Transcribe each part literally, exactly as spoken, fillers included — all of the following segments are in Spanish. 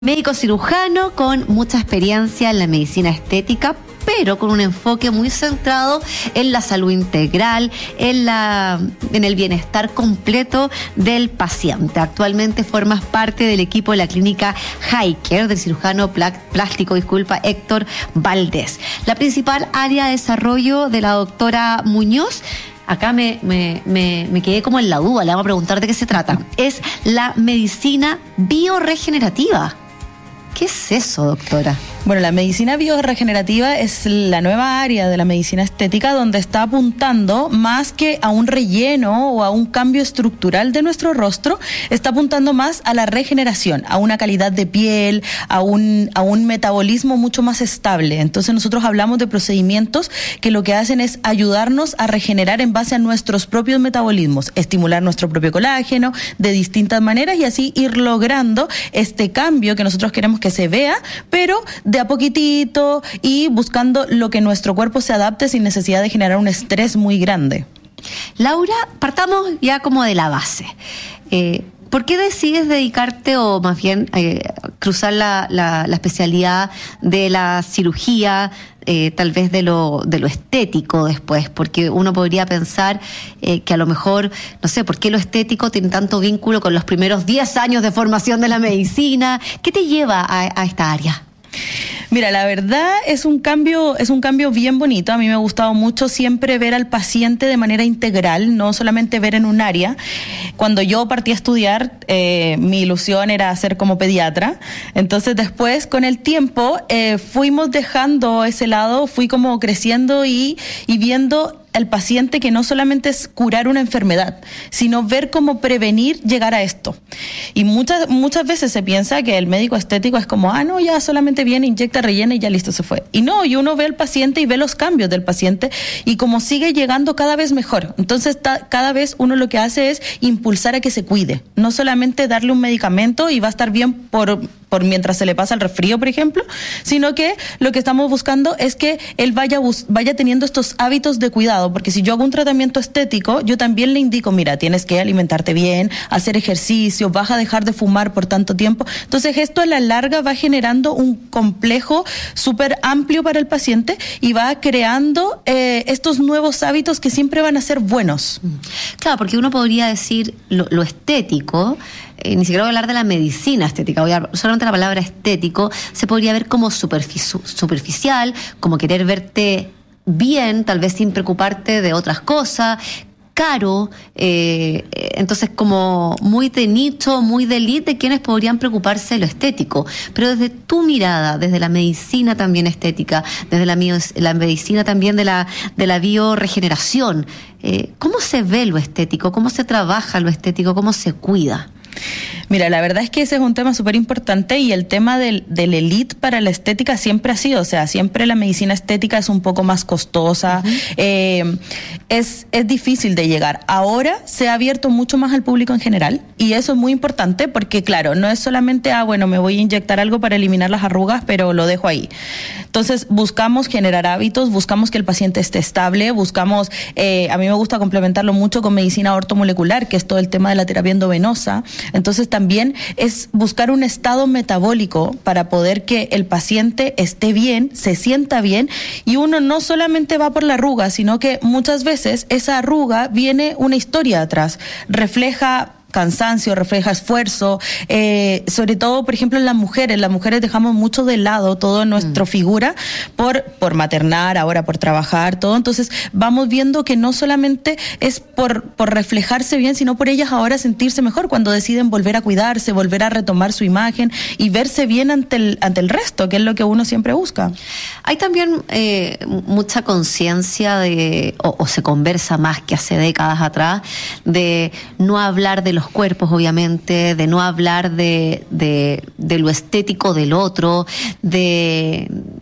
Médico cirujano con mucha experiencia en la medicina estética, pero con un enfoque muy centrado en la salud integral, en, la, en el bienestar completo del paciente. Actualmente formas parte del equipo de la clínica Hiker del cirujano plástico, disculpa, Héctor Valdés. La principal área de desarrollo de la doctora Muñoz, acá me, me, me, me quedé como en la duda, le vamos a preguntar de qué se trata, es la medicina bioregenerativa. ¿Qué es eso, doctora? Bueno, la medicina bioregenerativa es la nueva área de la medicina estética donde está apuntando más que a un relleno o a un cambio estructural de nuestro rostro, está apuntando más a la regeneración, a una calidad de piel, a un, a un metabolismo mucho más estable. Entonces nosotros hablamos de procedimientos que lo que hacen es ayudarnos a regenerar en base a nuestros propios metabolismos, estimular nuestro propio colágeno de distintas maneras y así ir logrando este cambio que nosotros queremos que se vea, pero de a poquitito y buscando lo que nuestro cuerpo se adapte sin necesidad de generar un estrés muy grande. Laura, partamos ya como de la base. Eh, ¿Por qué decides dedicarte o más bien eh, cruzar la, la, la especialidad de la cirugía, eh, tal vez de lo, de lo estético después? Porque uno podría pensar eh, que a lo mejor, no sé, ¿por qué lo estético tiene tanto vínculo con los primeros diez años de formación de la medicina? ¿Qué te lleva a, a esta área? Mira, la verdad es un cambio, es un cambio bien bonito. A mí me ha gustado mucho siempre ver al paciente de manera integral, no solamente ver en un área. Cuando yo partí a estudiar, eh, mi ilusión era ser como pediatra. Entonces después, con el tiempo, eh, fuimos dejando ese lado, fui como creciendo y, y viendo al paciente que no solamente es curar una enfermedad, sino ver cómo prevenir llegar a esto. Y muchas muchas veces se piensa que el médico estético es como, ah, no, ya solamente viene, inyecta, rellena y ya listo, se fue. Y no, y uno ve al paciente y ve los cambios del paciente y como sigue llegando cada vez mejor. Entonces, ta, cada vez uno lo que hace es impulsar a que se cuide. No solamente darle un medicamento y va a estar bien por... por mientras se le pasa el resfrío, por ejemplo, sino que lo que estamos buscando es que él vaya, vaya teniendo estos hábitos de cuidado, porque si yo hago un tratamiento estético, yo también le indico, mira, tienes que alimentarte bien, hacer ejercicio, vas a dejar de fumar por tanto tiempo. Entonces esto a la larga va generando un complejo súper amplio para el paciente y va creando eh, estos nuevos hábitos que siempre van a ser buenos. Claro, porque uno podría decir lo, lo estético, Eh, ni siquiera voy a hablar de la medicina estética, voy a, solamente la palabra estético se podría ver como superfici- superficial, como querer verte bien, tal vez sin preocuparte de otras cosas, caro, eh, entonces como muy de nicho, muy de elite, de quienes podrían preocuparse de lo estético. Pero desde tu mirada, desde la medicina también estética, desde la, la medicina también de la, de la bioregeneración, eh, ¿cómo se ve lo estético? ¿Cómo se trabaja lo estético? ¿Cómo se cuida? Mira, la verdad es que ese es un tema súper importante y el tema del, del elite para la estética siempre ha sido, o sea, siempre la medicina estética es un poco más costosa, uh-huh. eh, es, es difícil de llegar. Ahora se ha abierto mucho más al público en general y eso es muy importante porque, claro, no es solamente, ah, bueno, me voy a inyectar algo para eliminar las arrugas, pero lo dejo ahí. Entonces, buscamos generar hábitos, buscamos que el paciente esté estable, buscamos, eh, a mí me gusta complementarlo mucho con medicina ortomolecular, que es todo el tema de la terapia endovenosa. Entonces también es buscar un estado metabólico para poder que el paciente esté bien, se sienta bien y uno no solamente va por la arruga, sino que muchas veces esa arruga viene una historia atrás, refleja cansancio, refleja esfuerzo, eh, sobre todo, por ejemplo, en las mujeres. Las mujeres dejamos mucho de lado toda nuestra mm. figura por, por maternar, ahora por trabajar, todo. Entonces, vamos viendo que no solamente es por, por reflejarse bien, sino por ellas ahora sentirse mejor cuando deciden volver a cuidarse, volver a retomar su imagen y verse bien ante el, ante el resto, que es lo que uno siempre busca. Hay también eh, mucha conciencia de, o, o se conversa más que hace décadas atrás, de no hablar de los cuerpos, obviamente, de no hablar de, de, de lo estético del otro, de,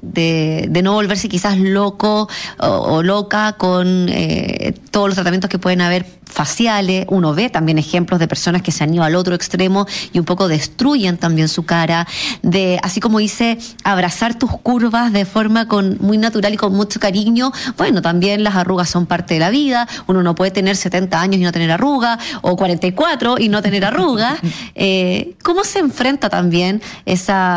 de, de no volverse quizás loco o, o loca con eh, todos los tratamientos que pueden haber faciales. Uno ve también ejemplos de personas que se han ido al otro extremo y un poco destruyen también su cara, de, así como dice, abrazar tus curvas de forma con muy natural y con mucho cariño. Bueno, también las arrugas son parte de la vida. Uno no puede tener setenta años y no tener arruga, o cuarenta y cuatro y no tener arruga. Eh, ¿Cómo se enfrenta también esa